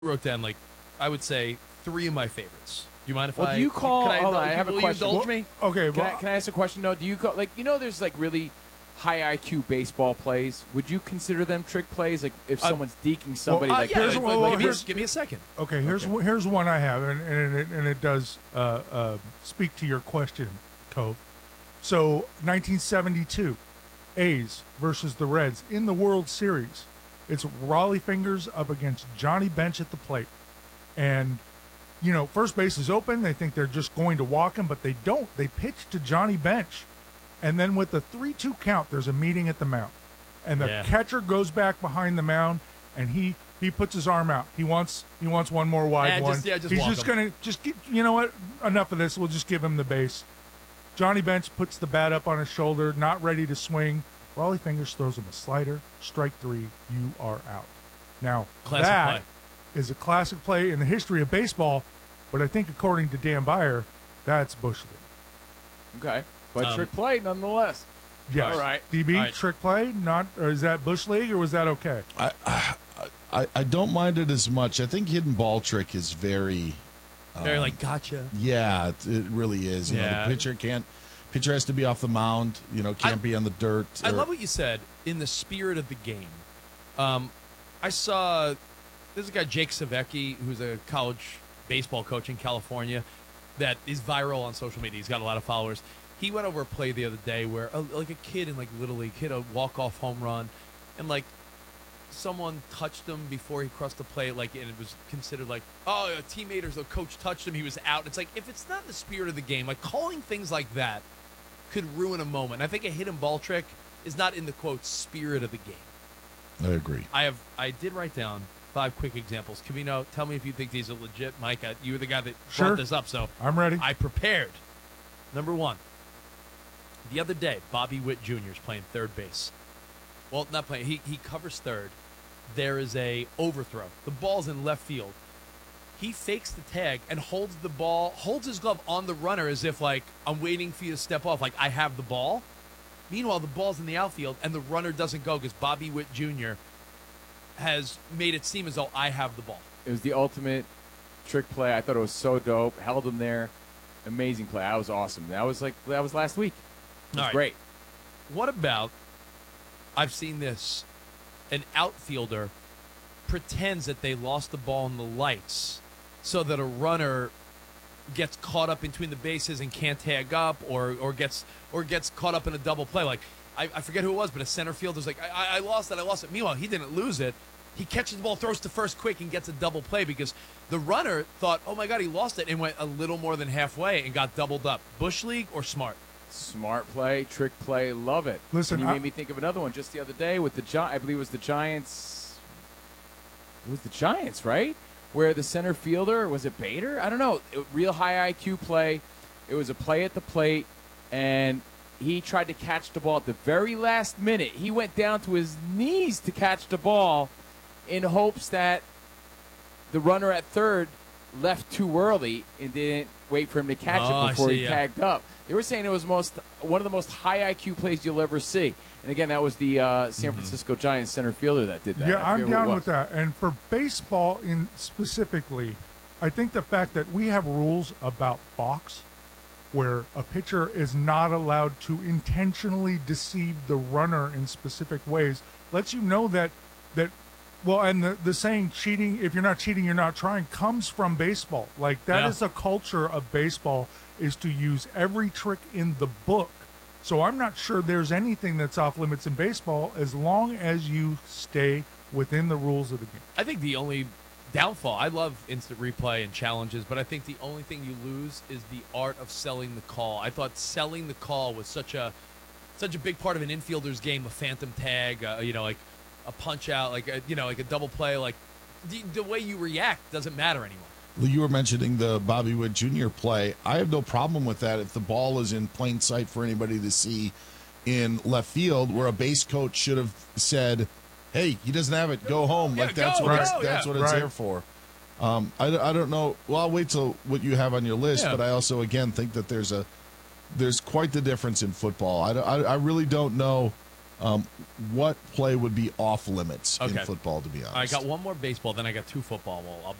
wrote down, like, I would say 3 of my favorites. Do you mind if Well, do you call? Hold on, I have a question. Indulge me? Okay, Can I ask a question? No, do you call there's like really high IQ baseball plays? Would you consider them trick plays? Like if someone's deking somebody, give me a second. Okay, here's one I have, and it does speak to your question, Cove. So 1972, A's versus the Reds in the World Series. It's Rollie Fingers up against Johnny Bench at the plate, and first base is open. They think they're just going to walk him, but they don't. They pitch to Johnny Bench. And then with the 3-2 count, there's a meeting at the mound. And the catcher goes back behind the mound, and he puts his arm out. He wants one more wide one. Just He's just going to you know what? Enough of this. We'll just give him the base. Johnny Bench puts the bat up on his shoulder, not ready to swing. Rollie Fingers throws him a slider. Strike 3. You are out. Now, that is a classic play in the history of baseball, but I think according to Dan Beyer, that's Bush League. Okay. But trick play nonetheless. Yes. All right. DB, All right. trick play, or is that Bush League, or was that okay? I don't mind it as much. I think hidden ball trick is very like gotcha. Yeah, it really is. You know, the pitcher has to be off the mound, can't be on the dirt. I love what you said, in the spirit of the game. I saw there's a guy, Jake Savecki, who's a college baseball coach in California that is viral on social media. He's got a lot of followers. He went over a play the other day where a kid in Little League hit a walk-off home run, and someone touched him before he crossed the plate, and it was considered a teammate or the coach touched him, he was out. It's if it's not the spirit of the game, calling things like that could ruin a moment. I think a hidden ball trick is not in the quote spirit of the game. I agree. I did write down 5 quick examples. Cavino, tell me if you think these are legit. Mike, you were the guy that brought this up, so I'm ready. I prepared. Number 1. The other day, Bobby Witt Jr. is playing third base. Well, not playing. He covers third. There is a overthrow. The ball's in left field. He fakes the tag and holds his glove on the runner as if I'm waiting for you to step off, I have the ball. Meanwhile, the ball's in the outfield and the runner doesn't go because Bobby Witt Jr. has made it seem as though I have the ball. It was the ultimate trick play. I thought it was so dope. Held him there. Amazing play. That was awesome. That was last week. It was great. What about, I've seen this, an outfielder pretends that they lost the ball in the lights so that a runner gets caught up between the bases and can't tag up or gets caught up in a double play. I forget who it was, but a center fielder's I lost it. Meanwhile, he didn't lose it. He catches the ball, throws to first quick, and gets a double play because the runner thought, oh, my God, he lost it, and went a little more than halfway and got doubled up. Bush League or smart? Smart play, trick play, love it. Listen, and you made me think of another one just the other day with I believe it was the Giants. It was the Giants, right? Where the center fielder, was it Bader? I don't know. Real high IQ play. It was a play at the plate, and he tried to catch the ball at the very last minute. He went down to his knees to catch the ball in hopes that the runner at third left too early and didn't wait for him to catch it before he tagged up. They were saying it was one of the most high IQ plays you'll ever see. And again, that was the San Francisco Giants center fielder that did that. Yeah, I'm down with that. And for baseball specifically, I think the fact that we have rules about balks where a pitcher is not allowed to intentionally deceive the runner in specific ways lets you know that and the saying cheating, if you're not cheating, you're not trying, comes from baseball. That is a culture of baseball, is to use every trick in the book. So I'm not sure there's anything that's off limits in baseball as long as you stay within the rules of the game. I think the only downfall, I love instant replay and challenges, but I think the only thing you lose is the art of selling the call. I thought selling the call was such a big part of an infielder's game, a phantom tag, a punch out, like a double play, the way you react doesn't matter anymore. Well, you were mentioning the Bobby Witt Jr. play. I have no problem with that if the ball is in plain sight for anybody to see in left field, where a base coach should have said, hey, he doesn't have it, go home. That's what it's there for. I don't know. Well, I'll wait till what you have on your list, but I also, again, think that there's quite the difference in football. I really don't know What play would be off limits in Okay. football, to be honest? I got one more baseball, then I got two football. Well, I'll